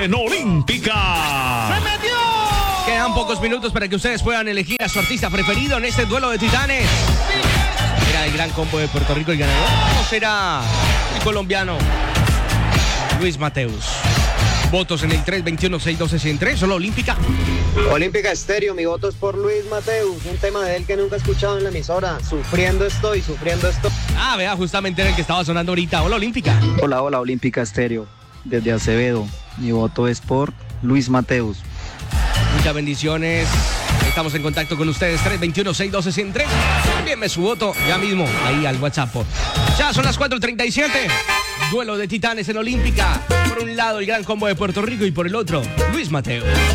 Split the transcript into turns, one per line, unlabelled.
En Olímpica.
¡Se metió!
Quedan pocos minutos para que ustedes puedan elegir a su artista preferido en este duelo de titanes. ¿Será el gran combo de Puerto Rico el ganador o será el colombiano Luis Mateus? Votos en el 321-612-103, solo Olímpica.
Olímpica Estéreo, mi voto es por Luis Mateus, un tema de él que nunca he escuchado en la emisora. Sufriendo estoy.
Ah, vea, justamente era el que estaba sonando ahorita. Hola, Olímpica.
Hola, Olímpica Estéreo, desde Acevedo. Mi voto es por Luis Mateus.
Muchas bendiciones. Estamos en contacto con ustedes. 321-612-103. Envíenme su voto ya mismo ahí al WhatsApp. Ya son las 4:37. Duelo de titanes en Olímpica. Por un lado el gran combo de Puerto Rico y por el otro Luis Mateus.